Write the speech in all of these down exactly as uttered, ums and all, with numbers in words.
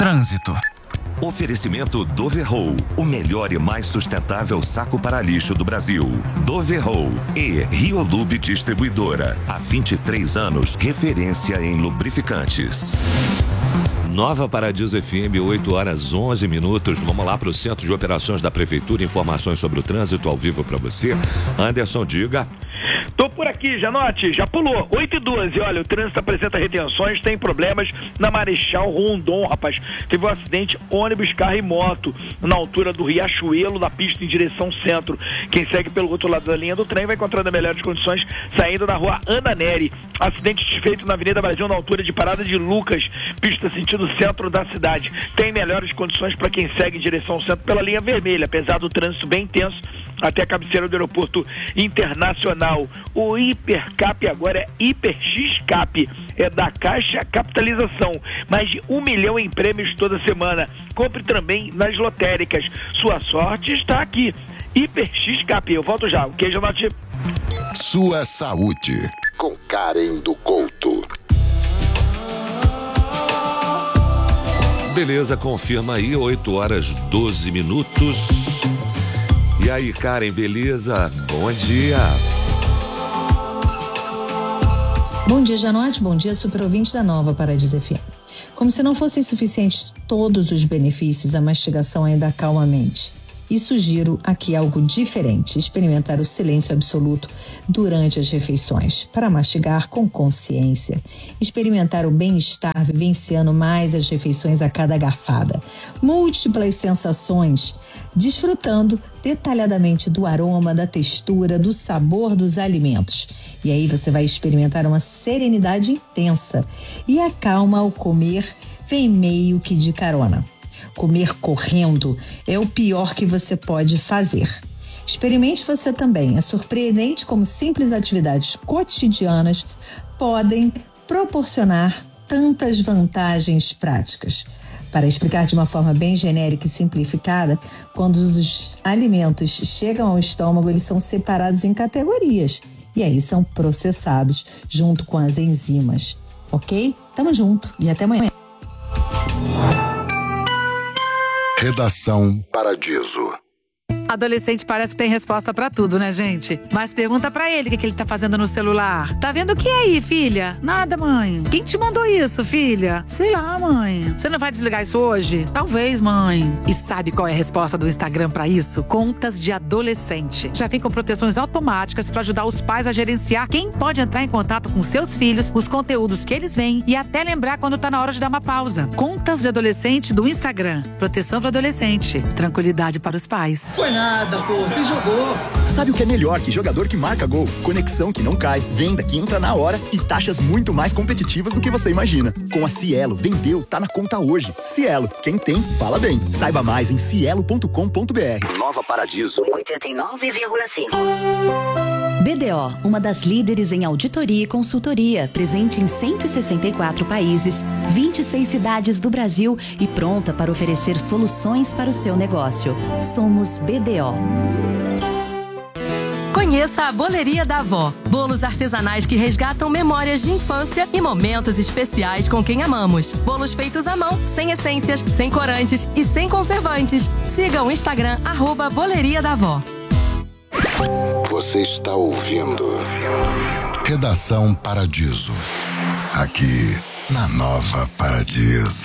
Trânsito. Oferecimento Doverroll, o melhor e mais sustentável saco para lixo do Brasil. Doverroll e Riolube Distribuidora. Há vinte e três anos, referência em lubrificantes. Nova Paradiso F M, oito horas onze minutos. Vamos lá para o Centro de Operações da Prefeitura. Informações sobre o trânsito ao vivo para você. Anderson, diga. Tô por aqui, Janote, já pulou, oito e doze, olha, o trânsito apresenta retenções, tem problemas na Marechal Rondon, rapaz, teve um acidente ônibus, carro e moto, na altura do Riachuelo, na pista em direção centro. Quem segue pelo outro lado da linha do trem vai encontrando melhores condições saindo na rua Ana Neri. Acidente desfeito na Avenida Brasil, na altura de Parada de Lucas, pista sentido centro da cidade. Tem melhores condições para quem segue em direção centro pela linha vermelha, apesar do trânsito bem intenso até a cabeceira do aeroporto internacional. O Hipercap agora é Hiper X Cap, é da Caixa Capitalização, mais de um milhão em prêmios toda semana. Compre também nas lotéricas, sua sorte está aqui. Hiper X Cap, eu volto já, ok, Janote? Sua saúde, com Karen do Couto. Beleza, confirma aí, oito horas doze minutos. E aí, Karen, beleza? Bom dia. Bom dia, Janote. Bom dia, super ouvinte da Nova Paradiso F M. Como se não fossem suficientes todos os benefícios, a mastigação ainda acalma a mente. E sugiro aqui algo diferente, experimentar o silêncio absoluto durante as refeições, para mastigar com consciência. Experimentar o bem-estar vivenciando mais as refeições a cada garfada. Múltiplas sensações, desfrutando detalhadamente do aroma, da textura, do sabor dos alimentos. E aí você vai experimentar uma serenidade intensa. E a calma ao comer vem meio que de carona. Comer correndo é o pior que você pode fazer. Experimente você também. É surpreendente como simples atividades cotidianas podem proporcionar tantas vantagens práticas. Para explicar de uma forma bem genérica e simplificada, quando os alimentos chegam ao estômago, eles são separados em categorias e aí são processados junto com as enzimas. Ok? Tamo junto e até amanhã. Redação Paradiso. Adolescente parece que tem resposta pra tudo, né, gente? Mas pergunta pra ele o que, que ele tá fazendo no celular. Tá vendo o que aí, filha? Nada, mãe. Quem te mandou isso, filha? Sei lá, mãe. Você não vai desligar isso hoje? Talvez, mãe. E sabe qual é a resposta do Instagram pra isso? Contas de adolescente. Já vem com proteções automáticas pra ajudar os pais a gerenciar quem pode entrar em contato com seus filhos, os conteúdos que eles veem e até lembrar quando tá na hora de dar uma pausa. Contas de adolescente do Instagram. Proteção para adolescente. Tranquilidade para os pais. Foi nada, pô, você jogou. Sabe o que é melhor que jogador que marca gol? Conexão que não cai, venda que entra na hora e taxas muito mais competitivas do que você imagina. Com a Cielo, vendeu, tá na conta hoje. Cielo, quem tem, fala bem. Saiba mais em cielo ponto com ponto br. Nova Paradiso. oitenta e nove vírgula cinco. B D O, uma das líderes em auditoria e consultoria, presente em cento e sessenta e quatro países, vinte e seis cidades do Brasil e pronta para oferecer soluções para o seu negócio. Somos B D O. Conheça a Boleria da Avó. Bolos artesanais que resgatam memórias de infância e momentos especiais com quem amamos. Bolos feitos à mão, sem essências, sem corantes e sem conservantes. Siga o Instagram, arroba Boleria da Avó. Você está ouvindo Redação Paradiso. Aqui na Nova Paradiso.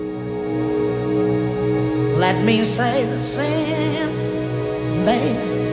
Let me say the same thing.